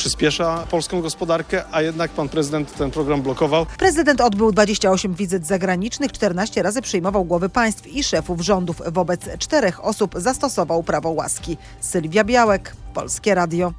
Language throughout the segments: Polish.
przyspiesza polską gospodarkę, a jednak pan prezydent ten program blokował. Prezydent odbył 28 wizyt zagranicznych, 14 razy przyjmował głowy państw i szefów rządów. Wobec 4 osób zastosował prawo łaski. Sylwia Białek, Polskie Radio.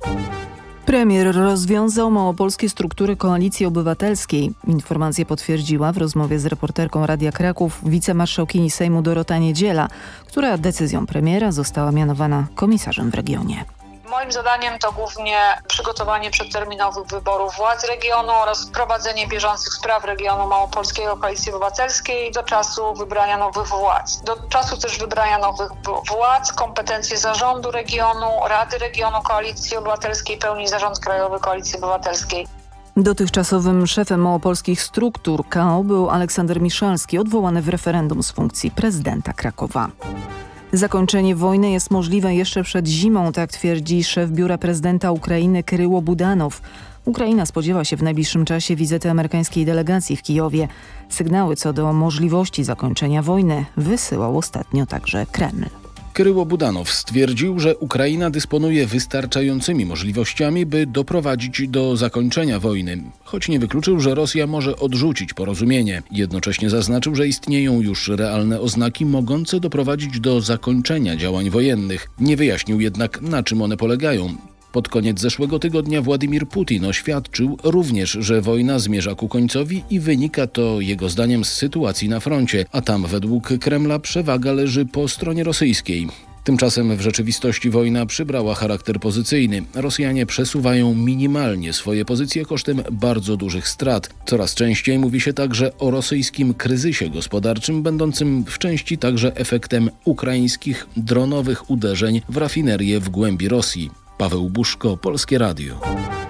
Premier rozwiązał małopolskie struktury Koalicji Obywatelskiej. Informację potwierdziła w rozmowie z reporterką Radia Kraków wicemarszałkini Sejmu Dorota Niedziela, która decyzją premiera została mianowana komisarzem w regionie. Moim zadaniem to głównie przygotowanie przedterminowych wyborów władz regionu oraz prowadzenie bieżących spraw regionu małopolskiego Koalicji Obywatelskiej do czasu wybrania nowych władz. Do czasu też wybrania nowych władz kompetencje zarządu regionu, Rady Regionu Koalicji Obywatelskiej pełni Zarząd Krajowy Koalicji Obywatelskiej. Dotychczasowym szefem małopolskich struktur KO był Aleksander Miszalski, odwołany w referendum z funkcji prezydenta Krakowa. Zakończenie wojny jest możliwe jeszcze przed zimą, tak twierdzi szef biura prezydenta Ukrainy Kryło Budanow. Ukraina spodziewa się w najbliższym czasie wizyty amerykańskiej delegacji w Kijowie. Sygnały co do możliwości zakończenia wojny wysyłał ostatnio także Kreml. Kryło Budanow stwierdził, że Ukraina dysponuje wystarczającymi możliwościami, by doprowadzić do zakończenia wojny, choć nie wykluczył, że Rosja może odrzucić porozumienie. Jednocześnie zaznaczył, że istnieją już realne oznaki mogące doprowadzić do zakończenia działań wojennych. Nie wyjaśnił jednak, na czym one polegają. Pod koniec zeszłego tygodnia Władimir Putin oświadczył również, że wojna zmierza ku końcowi i wynika to jego zdaniem z sytuacji na froncie, a tam według Kremla przewaga leży po stronie rosyjskiej. Tymczasem w rzeczywistości wojna przybrała charakter pozycyjny. Rosjanie przesuwają minimalnie swoje pozycje kosztem bardzo dużych strat. Coraz częściej mówi się także o rosyjskim kryzysie gospodarczym, będącym w części także efektem ukraińskich dronowych uderzeń w rafinerię w głębi Rosji. Paweł Buszko, Polskie Radio.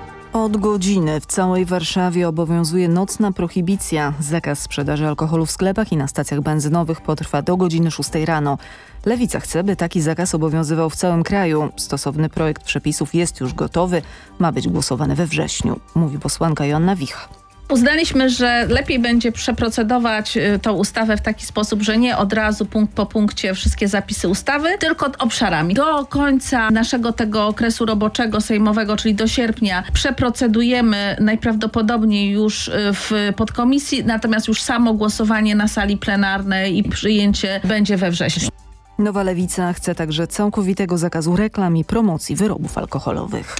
Od godziny w całej Warszawie obowiązuje nocna prohibicja. Zakaz sprzedaży alkoholu w sklepach i na stacjach benzynowych potrwa do godziny 6 rano. Lewica chce, by taki zakaz obowiązywał w całym kraju. Stosowny projekt przepisów jest już gotowy. Ma być głosowany we wrześniu, mówi posłanka Joanna Wicha. Uznaliśmy, że lepiej będzie przeprocedować tą ustawę w taki sposób, że nie od razu punkt po punkcie wszystkie zapisy ustawy, tylko obszarami. Do końca naszego tego okresu roboczego sejmowego, czyli do sierpnia, przeprocedujemy najprawdopodobniej już w podkomisji, natomiast już samo głosowanie na sali plenarnej i przyjęcie będzie we wrześniu. Nowa Lewica chce także całkowitego zakazu reklam i promocji wyrobów alkoholowych.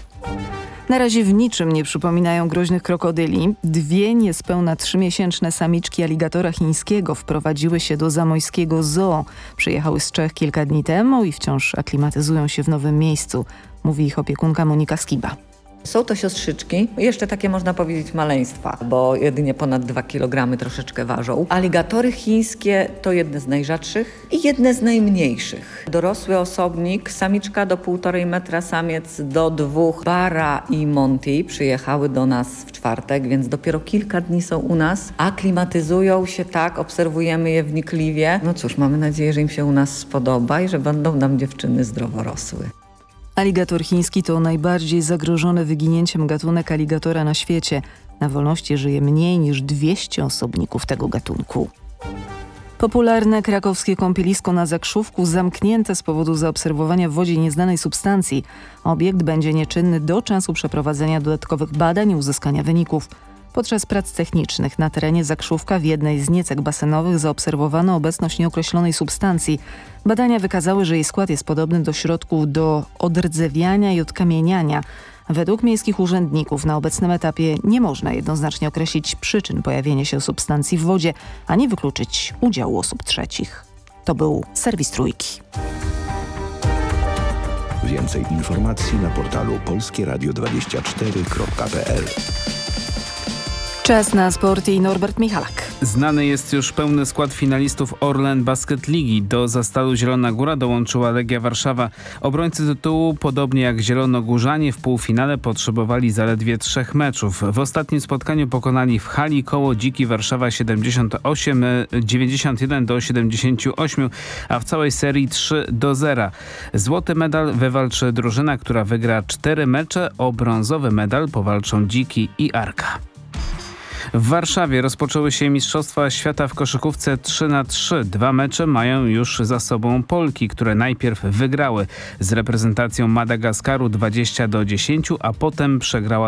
Na razie w niczym nie przypominają groźnych krokodyli. 2 niespełna 3-miesięczne samiczki aligatora chińskiego wprowadziły się do zamojskiego zoo. Przyjechały z Czech kilka dni temu i wciąż aklimatyzują się w nowym miejscu, mówi ich opiekunka Monika Skiba. Są to siostrzyczki, jeszcze takie można powiedzieć maleństwa, bo jedynie ponad 2 kg troszeczkę ważą. Aligatory chińskie to jedne z najrzadszych i jedne z najmniejszych. Dorosły osobnik, samiczka do 1,5 metra, samiec do 2. Bara i Monty przyjechały do nas w czwartek, więc dopiero kilka dni są u nas. Aklimatyzują się tak, obserwujemy je wnikliwie. No cóż, mamy nadzieję, że im się u nas spodoba i że będą nam dziewczyny zdrowo rosły. Aligator chiński to najbardziej zagrożony wyginięciem gatunek aligatora na świecie. Na wolności żyje mniej niż 200 osobników tego gatunku. Popularne krakowskie kąpielisko na Zakrzówku zamknięte z powodu zaobserwowania w wodzie nieznanej substancji. Obiekt będzie nieczynny do czasu przeprowadzenia dodatkowych badań i uzyskania wyników. Podczas prac technicznych na terenie Zakrzówka w jednej z niecek basenowych zaobserwowano obecność nieokreślonej substancji. Badania wykazały, że jej skład jest podobny do środków do odrdzewiania i odkamieniania. Według miejskich urzędników na obecnym etapie nie można jednoznacznie określić przyczyn pojawienia się substancji w wodzie, ani wykluczyć udziału osób trzecich. To był serwis Trójki. Więcej informacji na portalu polskieradio24.pl. Czas na sport i Norbert Michalak. Znany jest już pełny skład finalistów Orlen Basket Ligi. Do Zastalu Zielona Góra dołączyła Legia Warszawa. Obrońcy tytułu, podobnie jak zielonogórzanie, w półfinale potrzebowali zaledwie 3 meczów. W ostatnim spotkaniu pokonali w hali Koło Dziki Warszawa 91-78, a w całej serii 3-0. Złoty medal wywalczy drużyna, która wygra 4 mecze. O brązowy medal powalczą Dziki i Arka. W Warszawie rozpoczęły się Mistrzostwa Świata w koszykówce 3x3. 2 mecze mają już za sobą Polki, które najpierw wygrały z reprezentacją Madagaskaru 20-10, a potem przegrała